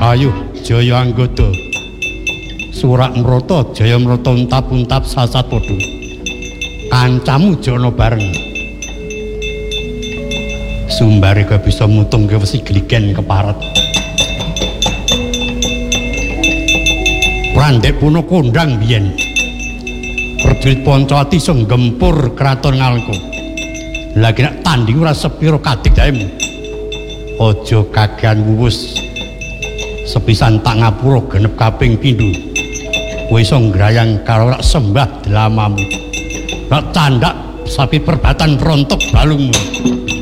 Ayo Jaya Anggada Surak Mrata Jaya Mrata untap-untap sasat padha kancamu jana bareng sumbare kok bisa mutungke wesi gligen keparet Prandek puno kondang biyen prajurit Pancawati sing gempur kraton Ngalengka lagi nek tanding ora sepiro kadigdahemu aja kagian wuwus sepisan tak ngapura genep kaping pindho kowe iso ngrayang karo rak sembah delamamu rak candak sapi perbatan rontok balungmu